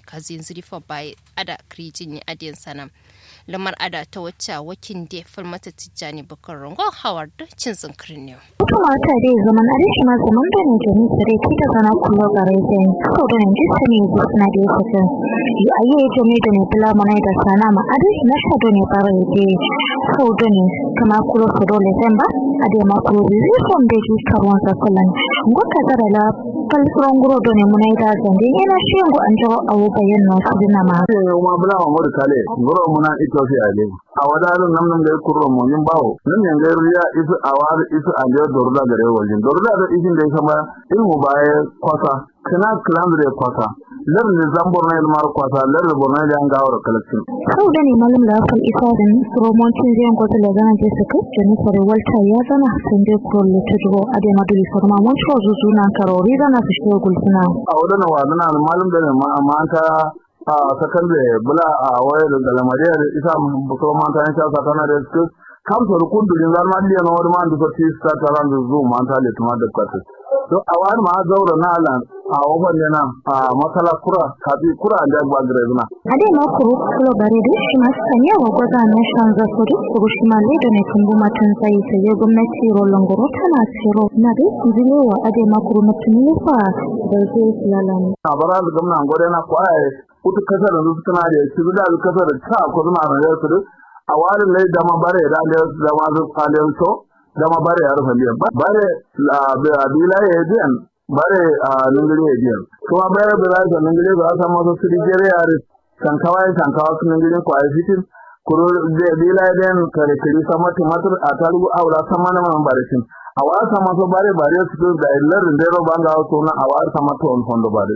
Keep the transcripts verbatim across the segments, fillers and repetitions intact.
ne kazin zurifa bai ada krijin ne adiyan sanam lamar ada ta wacce wakin da falmata tijjani bakar rango hawar da cin zinkirin ne kuma ta dai zaman arishi ma zaman da ne ke sare ki da zana kullo gare sai ko da ne gista ne suna da yake yi ayi to ne da ne bula mana da sana ma arishi na shado ne bare ke ko da ne kama kullo ko dole sai ba ade ma kullo bi son da ki karwan sa kullan ngota da la kal rongro do ne munai da zande ina shi ngo anjo awu bayan no su dina ma ma bula ma mu kale goro muna ito fi ale a wadannan nan nan da kurro mu yin bawo nan ne ga riya isu awar isu ande dorda gare wajin dorda da isin da sama in mu baye kwasa kana klandre kwasa lar ne zambor ne mar kwasa lar ne borne da anga wara collection ko da ne malum da fa isa da promotion zai ko da zan je saka jini fare walta ya zana sun je ko le tudo ade ma duri forma mun so zuzu na karori zana su shi gulsuna a wadannan wadannan malum da ne ma amma ta a sakandare bula a wayar da lamariya da isa ko manta ne ta sakana da su kamsa rukundulin zalma liya na wani ma da fati sta taran da zu manta le tuma da kwata to a wani ma zaura na alan a waban ne na a masala kura kafi kura da gba grezna ade ma kuru kulo bare da shi ma sanya wa goza na shanza kuri kuru shi ma le da ne kungu matan sai sai gwamnati rolon goro tana tsiro na da zilewa ade ma kuru mutun fa da zai lalan a bara da gwamnati gore na kwaye kutu kasar da su kana da shi da kasar da ta ko na da su a wani lai da ma bare da da ma zu kalen so da ma bare ya rufa biyan bare la bila ya biyan bare a ningire ya biyan kuma bare da da ningire ba san masu su digere ya ri san kawai san kawai su ningire ko ai fitin kuro da bila ya den kare kiri sama tumatur a tarugu aula sama na man bare shin a wa sama so bare bare su da illar da ro banga so na a wa sama to on fondo bare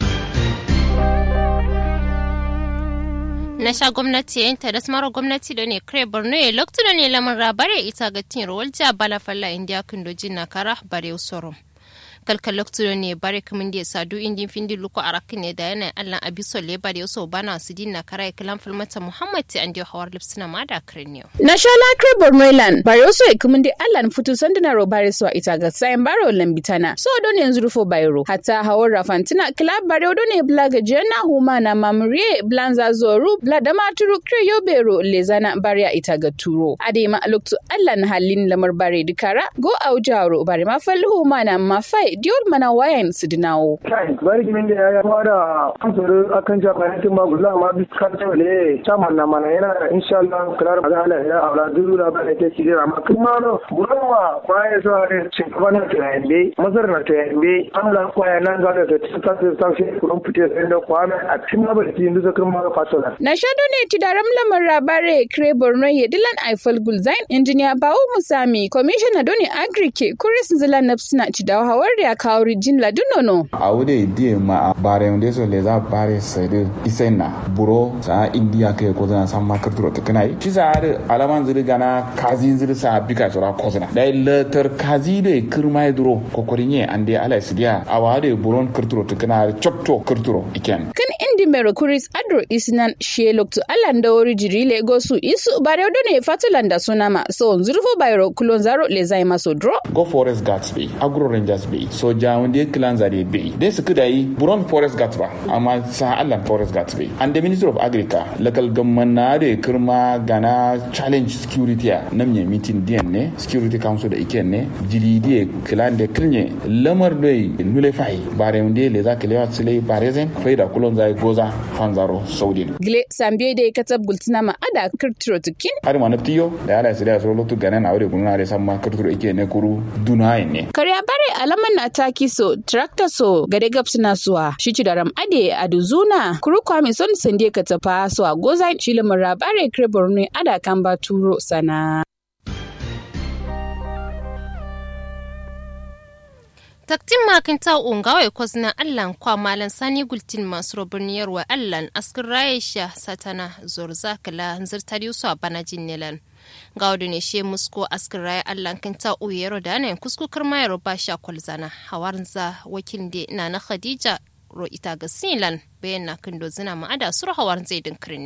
na sha gwamnati yayin ta da samar gwamnati da ne kare borno ya lokacin da ne lamar rabare ita ga tin rawal ja bala falla india kundoji na kara bare usoro kalkal lokacin ne bare kamin da sadu indin findi luko arakin ne da yana Allah abiso le bare uso bana su dinna kara kalam filmata muhammad ti andi hawar lipsina ma da krenyo na sha la kare borno ilan bare uso kamin da Allah futu sanduna ro bare so ita ga sayan baro lambitana so don yanzu rufo bayro hatta hawar rafantina club bare don ne blaga jena huma na mamrie blanza zoru blada maturu kreyo bero lezana bare ita ga turo ade ma loktu Allah na halin lamar bare dikara go aujaro bare ma falhu huma na mafai diol mana wayan su dinawo kai bari kimin da ya fara kamsoro akan jabatin magulla ma biskar tole chairman na mana yana insha Allah klar azala ya aula duru da bane ke kire amma kuma no burawa kwaye so ne cin bana ta yande mazar na ta yande Allah kwaye nan ga da ta ta ta shi kurun fite sai da kwana a cikin mabarki inda zakar ma fasola na shado ne tidaram lamar rabare kre borno ye dilan aifal gulzain engineer bawo musami commissioner doni agrike kuris zilan nafsina tidawa hawar ya kawo rijin ladunono a wude die ma bare unde so le za bare sede isena buro sa india ke ko zan san makarturo ta kanai ci za alaman zuri gana kazi zuri sa bika sura kozna dai letter kazi de kirmai duro kokorinye ande ala sidia a wade buron karturo ta kana chotto karturo iken kan indi mero kuris adro isnan shelok to alanda wori jirile gosu isu bare odone fatulanda sunama so zurfo bayro kulonzaro le zai maso dro go forest guards be agro rangers be soja wanda kilanza de be dai su kudai buron forest guards ba amma sa Allah forest guards be and the minister of agriculture local government na de kirma gana challenge security na me meeting din ne security council da iken ne jiri de kilan de kilne lamar dai nule fai bare wanda le za kilewa sile bare zen faida kulon zai goza fanzaro saudi gle sambe de katab gultina ma ada kirtiro tukin har ma naftiyo da ala sile so lotu gana na aure kunna re samma kirtiro iken ne kuru dunai ne kariya bare alaman na taki so tractor so gade gapsina suwa shi ci daram ade aduzuna kuru kwami son sande ka tafa so a goza shi lamar rabare krebor ne ada kan ba turo sana taktin makin ta ungawai kwazna allan kwa malan sani gultin masu robiniyar wa allan askin rayesha satana zorza kala zirtari su a banajin nilan ga wadda ne she musko askin raye allan kan ta uyero da ne kuskukar mayar ba sha kwalzana hawarin za wakil da na na khadija ro ita ga silan bayan na kan dozina ma'ada sur hawarin zai dinkirin yau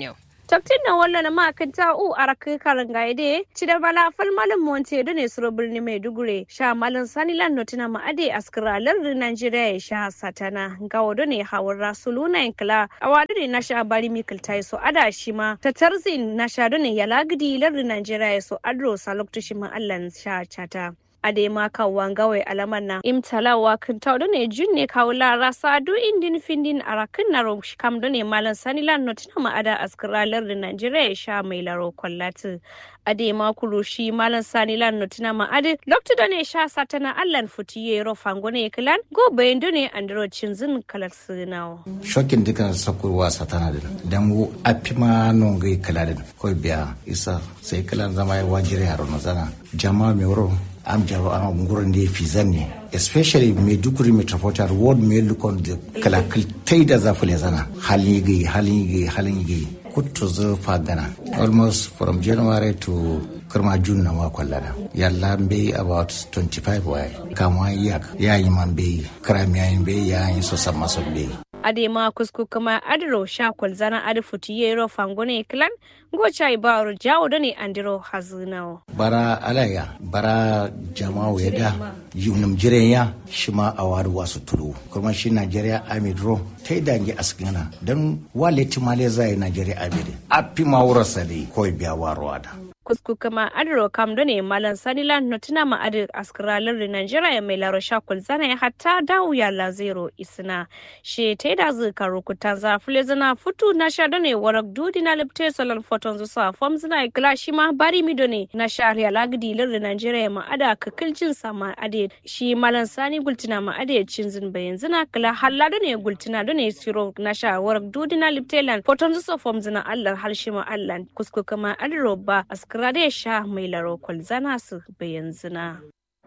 Taktin na wallan ma kan ta u araka karan gaide ci da bala fal malam monte da ne suro birni Maiduguri sha malam sanilan notina ma ade askiralar Najeriya sha satana ga wado ne hawar rasuluna inkla awadu ne na sha bari mikil tai so ada shi ma ta tarzin na sha ne ya lagidi lar Najeriya so adro saloktu shi ma Allah sha chata ade ma kawwan gawai alaman na imtalawa kan tawdo ne junne kawla rasa du indin findin arakin na ro kam do ne malan sanilan notina ma ada askiralar Najeriya sha mai laro kwallatu ade ma kurushi malan sanilan notina ma ade lokto do ne sha satana allan futiye ro fangone klan go bayendo ne andro cinzin kalar sunawo shokin dika sakurwa satana din dan wo apima non gai kaladin ko biya isa sai kalan zama wajire haro no zana jama'a me woro am jaro am nguron de fizanne especially Maiduguri metropolitan ward me lukon de kala kaltai da zafule zana halin gai halin gai halin gai kutto zo fagana almost from January to Kurma June na wakwallada yalla be about twenty-five way kama yak yayi man be kram yayin be yayin so samma so be ade ma kusku kuma adro shakwal zana ade futiye ro fangone klan gocha ibaro jawo dane andiro hazunawo bara alaya bara jama'u yada yunum jirenya shima awadu wasu tulu kuma shi Nigeria amidro tai dangi asgana dan waleti male zai Nigeria amide api mawurasa dai koi biya warwada kusku kama adro kam done malan sanilan notina ma ade askiralar Nigeria mai laro shakul zana hatta dawo ya la zero isna she tai da zuka rukutan za fule zana futu na sha done warak dudi na lepte salal foton zu sa fam zana glashi ma bari mi done na sha ya lagdi lar Nigeria ma ada kakilcin sama ade shi malan sani gultina ma ade cinzin bayan zana kala halla done gultina done siro na sha warak dudi na lepte lan foton zu sa fam zana Allah halshi ma Allah kusku kama adro ba Rade sha mai laro kwalzana su bayan zina.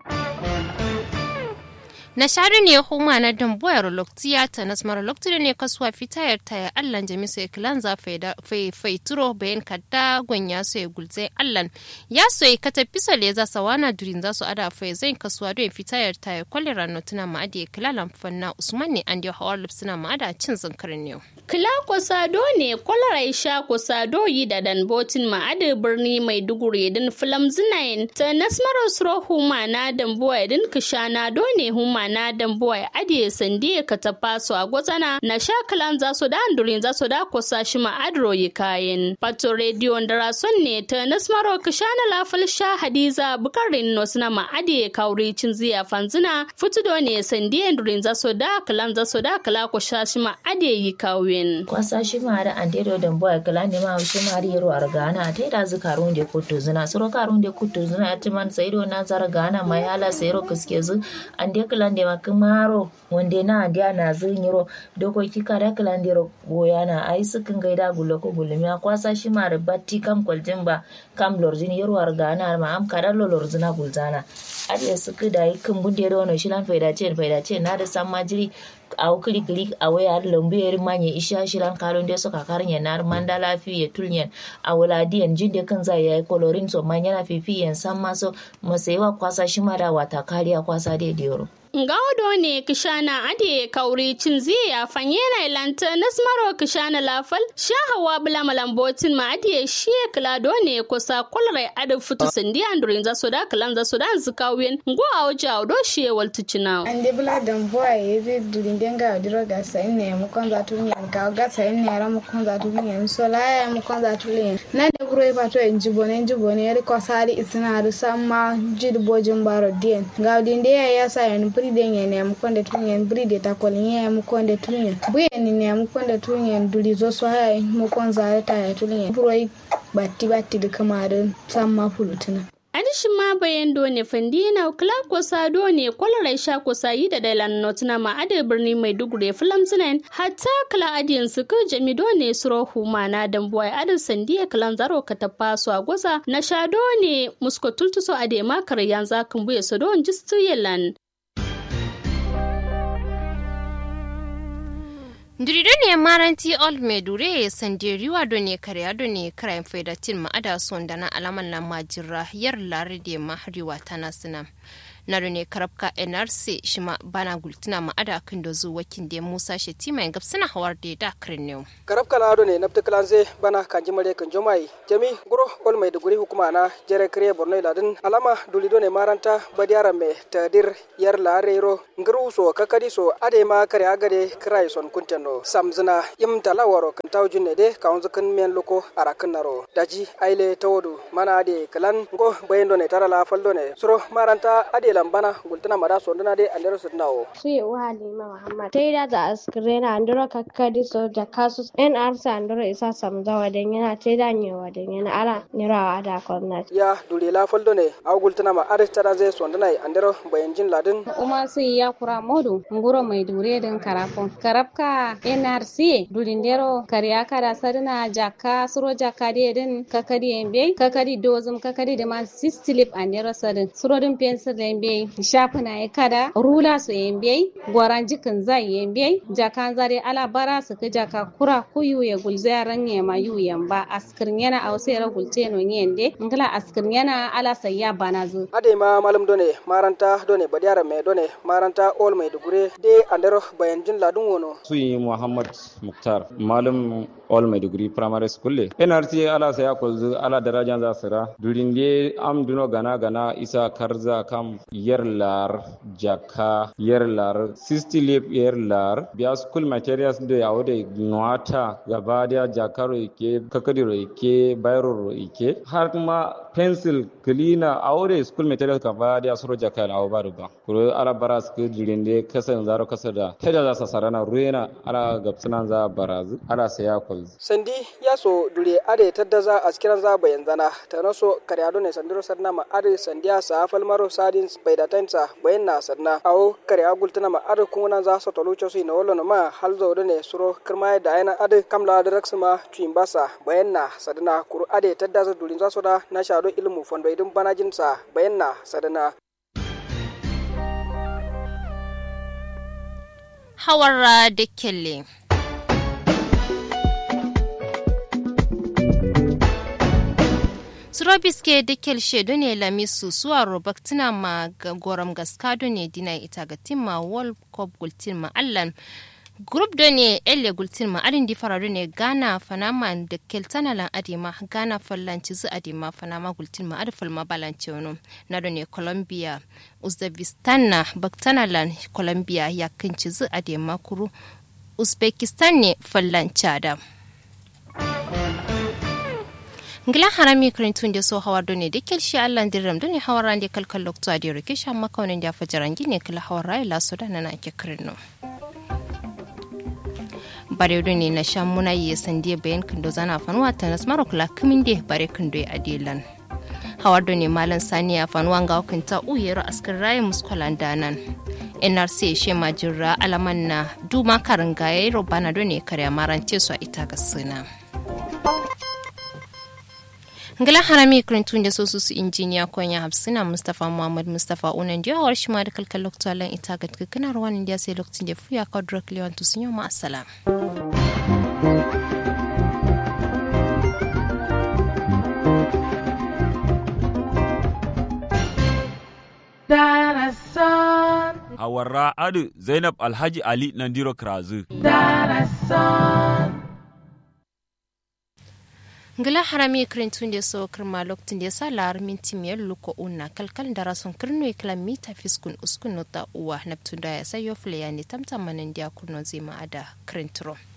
Na shari ne huma na dambuwar loktiya ta nasmar lokti ne kasuwa fitayar ta ya allan jami'a kilan za faituro bayan kadda gwanya su ya gulzai allan ya so ya kata fisa le za sawana durin za su ada fai zai kasuwa don fitayar ta ya kwalle ranotuna ma'adi ya kilalan fanna usman ne an da hawar lipsina ma'ada cin zinkarin yau. Kila kwasado ne kwalara sha kwasado yi da dan botin ma'adi birni mai dugure din filam zinayin ta nasmar suro huma na dambuwa din kishana do ne huma na dambuwa adiye sandiye ka tafaso a gwazana na shakalan za su da andurin za su da kusa shi ma'adro yi kayan pato radio da rason ne ta nasmaro kishana lafal sha hadiza bukarin no suna ma'adiye kauri cin ziya fanzina fitudo ne sandiye andurin za su da kalan za su da kala kusa shi ma'adiye yi kawen kwasa shi ma da andero dambuwa kala ne ma shi ma riyaro argana ta da zukarun da kuto zina suro karun da kuto zina ya timan sayro na zargana mayala sayro kiske zu ande kala de makamaro wande na dia na zinyiro doko kika da kalandiro goyana ai sukin gaida gulo ko gulmi kwasa shi ma batti kam kwaljin ba kam lorjin yaro argana ma am kada lorzina gulzana adiya suku da ikin bunde da wannan shilan faida ce faida ce na da san majiri a klik klik a waya lambu yar manye isha shilan kalon da suka karin na manda lafiya tulnyen a waladiyan jinde kan zai yayi coloring so manya na fifiyen san maso masaiwa kwasa shi ma da wata kariya kwasa da yaro Gaudo ne kishana ade kauri cin ziya fanye na ilanta nasmaro kishana lafal sha hawa bula malambotin ma ade shi klado ne kusa kulrai ade futu sindi andurin za soda kalan za soda zikawen ngo awja odo shi waltucina ande bula dan boy yezi durin denga odiro ga sai ne mu kon za tun yan ka ga sai ne ra mu kon za tun yan so la ya mu kon za tun yan na da buro ba to en jibone jibone yari ko sari isna ru samma jidbojin baro dien gaudin de ya sa yan bride ne mu konde tunyen bride ta kolinye mu konde tunyen buye ni ne mu konde tunyen duli zo so hay mu kon zare ta ya tunyen buroi batti batti de kamarin samma fulutuna Adishin ma bayan done fandina kula kosa done kwalarai sha kosa yi da dailan notuna ma ade birni mai dugure filam zinain hatta kala adiyan su ka jami done suro huma na dambuwa adin sandiya kalan zaro ka tafa su a goza na sha done musko tultuso ade makar yanzu kan buye su don jistu yelan Ndirido ne maranti old medure sanderiwa do ne kare do ne crime fedatin ma ada son da na alaman la majira yar lare de mahriwa tanasina na ne karabka N R C shima bana gultuna ma ada kan da zu wakin da Musa Shetima ngab suna hawar da da kirnew karabka la do ne nabta klanze bana kanji mare kan jomai jami guro ol mai duguri hukuma na jere kre borno ladin alama duli do ne maranta badiyara me tadir yar la rero ngru so kakadi so ade ma kare agade krai son kunteno samzina im talawaro kan tawjun ne de kaunzu kan men loko arakan naro daji aile tawodu mana de kalan go bayendo ne tarala faldo ne suro maranta ade lambana gultana mara sondana de andero sudnawo sai wa halima muhammad tai da za askrena andero kakkadi so da kasus N R C andero isa samzawa den yana tai da nyewa den yana ala nirawa da gwamnati ya dule la faldo ne aw gultana ma are tara ze sondana andero bayanjin ladin uma sai ya kura modu nguro mai dure den karafon karabka N R C dulindero kariya kada sarna jaka suro jaka de den kakadi embe kakadi dozum kakadi de ma sistilip andero sadin suro din pensir da embe shafuna e kada rula su embe gwaran jikin zai embe jaka zare ala bara su ka jaka kura kuyu ya gulzaran ya mayu yamba askrin yana ausera gulteno nyende ngala askrin yana ala sayya banazu ade ma malum done maranta done badiyara me done maranta ol mai dugure de andero bayanjin ladun wono suyi muhammad muktar malum ol mai duguri primary school le N R C ala saya kolzu ala darajan za sira durinde am duno gana gana isa karza kam yerlar jaka yerlar sixty lip yerlar biya school materials de awde noata gabadia jakaro ike kakadiro ike bayro ike har ma pencil cleaner awde school materials gabadia suro jaka la awbaru ba kuro ala baras ke durinde kasan zaro kasada teda za sarana ruena ala gapsana za barazu ala saya kolzu sandi yaso dure ade taddaza askiran za bayanzana tanaso karyado ne sandiro sarna ma ade sandiya sa falmaro sadin spaidatensa bayanna sarna awo karya gultana ma ade kuma za so tolucho su ina wollo ma halzo do ne suro kirma da yana ade kamla da raksuma tuimbasa bayanna sadna kuru ade taddaza durin za so da na shado ilmu fon baidin banajinsa bayanna sadna hawara da kelle Surabiske dikel shedo ne lamisu suwa robaktina ma goram gaskado ne dina ita ga timma World Cup gultin ma allan group do ne elle gultin ma adin di farado ne Ghana fanama da keltana lan adima Ghana fallanci zu adima fanama gultin ma adfal ma balanci wono na do ne Colombia Uzbekistan na baktana lan Colombia ya kinci zu adima kuru Uzbekistan ne fallanci da ngila harami krintun de so hawar do ne dikel shi Allah dirram do ne hawaran de kalkal lokto adi rike sha makawnin da fajarangi ne kala hawara ila so da nan ake krino bare do ne na sha muna yi sande bayan kindo zana fanuwa ta nasmaro kala kimin de bare kindo adilan hawar do ne malan saniya fanuwa ga hukunta uyero askar rayi muskolan danan N R C she majira alaman na duma karangaye robana do ne kare marante su ita ga suna ngala harami krintun da sosu su injiniya konya hafsina Mustafa Muhammad Mustafa unan dia war shima da kalkal loktalan ita ga kana rawan dia sai lokacin da fuya ka directly want to see you ma assalam Darasan Awara Adu Zainab Alhaji Ali Nandiro Krazu Darasan ngala harami krintun de so kirma loktin de salar minti miyar luko unna kalkal darason kirno iklamita fiskun uskun nota uwa naptunda ya sayo flea ni tamtamanin dia kurno zima ada krintro